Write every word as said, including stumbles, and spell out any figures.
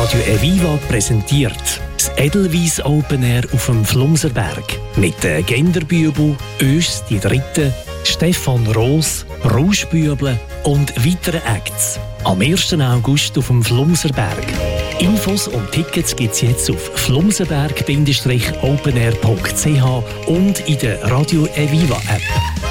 Radio Eviva präsentiert das Edelweiss Open Air auf dem Flumserberg mit den Genderbübel, Ös die Dritte, Stefan Roos, Rauschbüble und weiteren Acts. Am ersten August auf dem Flumserberg. Infos und Tickets gibt es jetzt auf flumserberg Bindestrich openair punkt c h und in der Radio Eviva App.